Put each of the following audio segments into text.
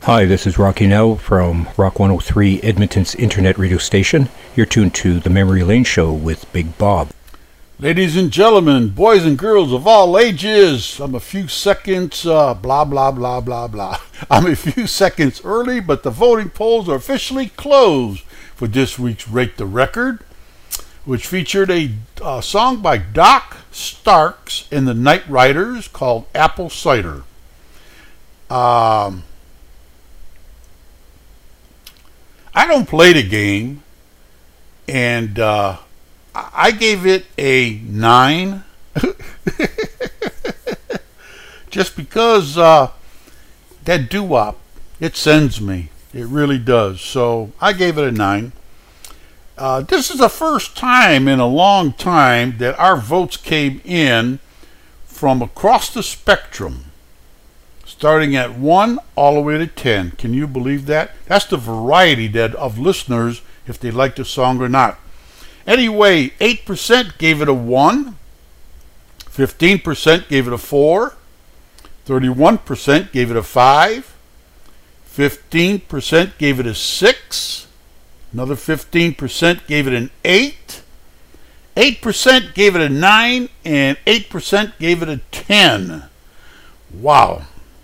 Hi, this is Rocky Now from Rock 103, Edmonton's internet radio station. You're tuned to The Memory Lane Show with Big Bob. Ladies and gentlemen, boys and girls of all ages, I'm a few seconds, blah, blah, blah, blah, blah. I'm a few seconds early, but the voting polls are officially closed for this week's Rate the Record, which featured a song by Doc Starks and the Night Riders called Apple Cider. I don't play the game, and I gave it a 9, just because that doo-wop, it sends me. It really does. So I gave it a 9. This is the first time in a long time that our votes came in from across the spectrum, starting at 1 all the way to 10. Can you believe that? That's the variety of listeners, if they like the song or not. Anyway, 8% gave it a 1, 15% gave it a 4, 31% gave it a 5, 15% gave it a 6, another 15% gave it an 8, 8% gave it a 9, and 8% gave it a 10. Wow.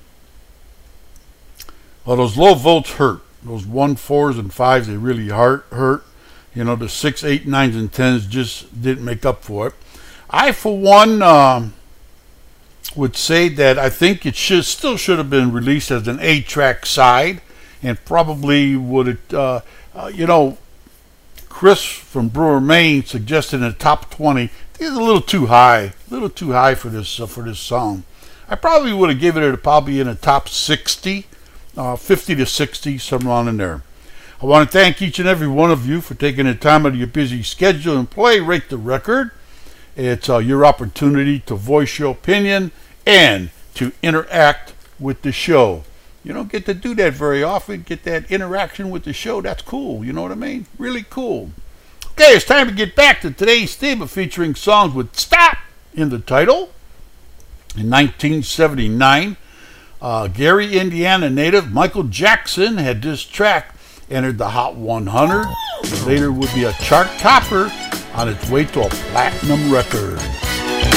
Well, those low votes hurt. Those 1, 4s, and 5s, they really hurt. You know, the 6, 8, 9s, and 10s just didn't make up for it. I, for one, would say that I think it still should have been released as an 8-track side, and probably would have, Chris from Brewer, Maine suggested in the top 20. It's a little too high for this song. I probably would have given it probably in the top 60. 50 to 60, somewhere on in there. I want to thank each and every one of you for taking the time out of your busy schedule and play Rate the Record. It's your opportunity to voice your opinion and to interact with the show. You don't get to do that very often, get that interaction with the show. That's cool, you know what I mean? Really cool. Okay, it's time to get back to today's theme of featuring songs with "Stop" in the title. In 1979, Gary, Indiana native Michael Jackson had this track entered the Hot 100. Later would be a chart topper on its way to a platinum record.